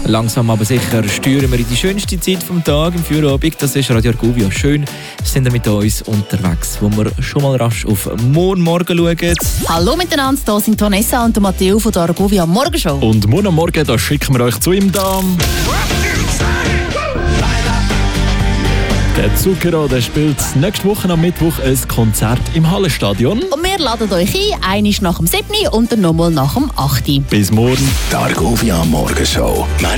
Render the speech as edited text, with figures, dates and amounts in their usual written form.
Langsam aber sicher steuern wir in die schönste Zeit vom Tag im Feierabend. Das ist Radio Argovia. Schön sind wir mit uns unterwegs, wo wir schon mal rasch auf morgen schauen. Hallo miteinander, hier sind Vanessa und Matteo von der Argovia Morgenshow. Und morgen am Morgen, da schicken wir euch zu ihm da. Der Zucchero, der spielt nächste Woche am Mittwoch ein Konzert im Hallenstadion. Und wir laden euch ein, einmal nach dem 7. und dann nochmal nach dem 8. Bis morgen. Die Argovia Morgenshow.